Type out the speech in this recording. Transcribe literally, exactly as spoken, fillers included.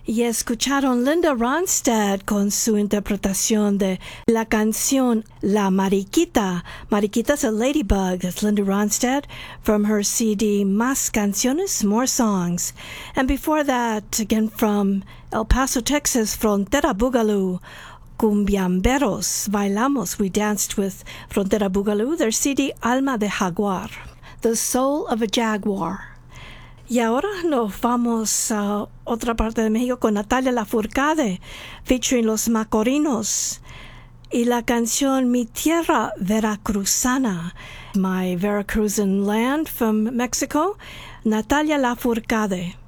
Y escucharon Linda Ronstadt con su interpretación de la canción La Mariquita. Mariquita is a ladybug. That's Linda Ronstadt from her C D Más Canciones, More Songs. And before that, again from El Paso, Texas, Frontera Boogaloo, Cumbiamberos, Bailamos. We danced with Frontera Boogaloo, their C D Alma de Jaguar, The Soul of a Jaguar. Y ahora nos vamos a otra parte de México con Natalia Lafourcade, featuring Los Macorinos, y la canción Mi Tierra Veracruzana, My Veracruzan Land from Mexico, Natalia Lafourcade.